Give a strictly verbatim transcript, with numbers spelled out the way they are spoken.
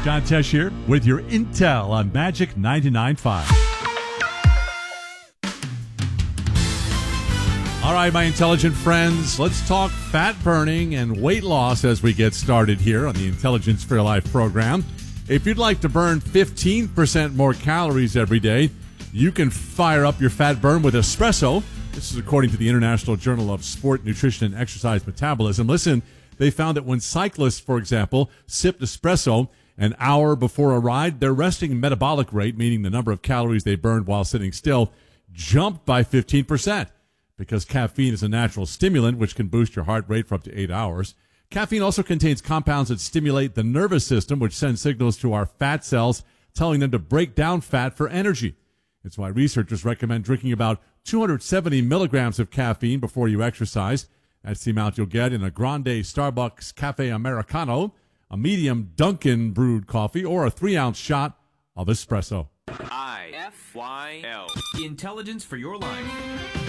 John Tesh here with your Intel on Magic ninety-nine point five. All right, my intelligent friends, let's talk fat burning and weight loss as we get started here on the Intelligence for Your Life program. If you'd like to burn fifteen percent more calories every day, you can fire up your fat burn with espresso. This is according to the International Journal of Sport, Nutrition, and Exercise Metabolism. Listen, they found that when cyclists, for example, sipped espresso an hour before a ride, their resting metabolic rate, meaning the number of calories they burned while sitting still, jumped by fifteen percent. Because caffeine is a natural stimulant which can boost your heart rate for up to eight hours. Caffeine also contains compounds that stimulate the nervous system, which sends signals to our fat cells, telling them to break down fat for energy. It's why researchers recommend drinking about two hundred seventy milligrams of caffeine before you exercise. That's the amount you'll get in a grande Starbucks Cafe Americano, a medium Dunkin' brewed coffee, or a three-ounce shot of espresso. I F Y L. Intelligence for your life.